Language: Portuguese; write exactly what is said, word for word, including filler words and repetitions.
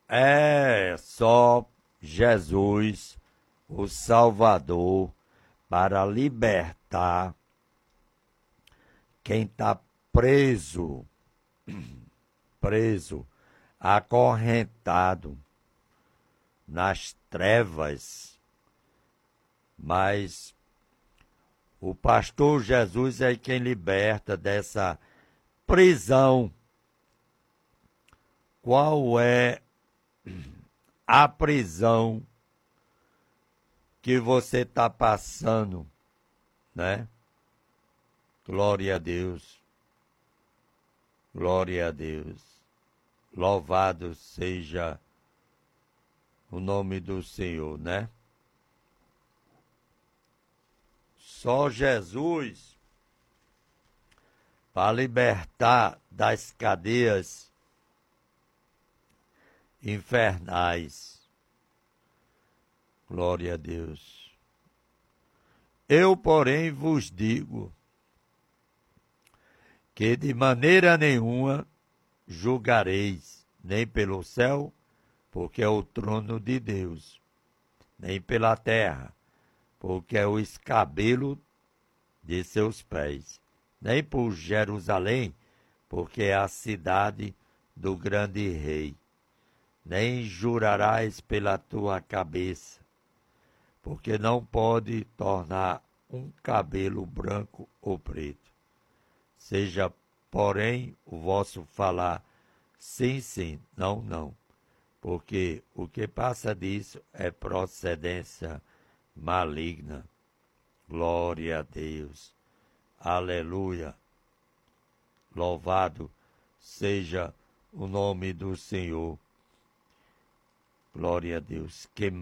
É só Jesus, o Salvador, para libertar quem está preso, preso, acorrentado nas trevas. Mas o pastor Jesus é quem liberta dessa prisão. Qual é a prisão que você está passando, né? Glória a Deus, glória a Deus, louvado seja o nome do Senhor, né? Só Jesus para libertar das cadeias infernais. Glória a Deus. Eu, porém, vos digo que de maneira nenhuma julgareis, nem pelo céu, porque é o trono de Deus, nem pela terra, porque é o escabelo de seus pés, nem por Jerusalém, porque é a cidade do grande rei. Nem jurarás pela tua cabeça, porque não pode tornar um cabelo branco ou preto. Seja, porém, o vosso falar sim, sim, não, não, porque o que passa disso é procedência maligna. Glória a Deus. Aleluia. Louvado seja o nome do Senhor. Glória a Deus. Que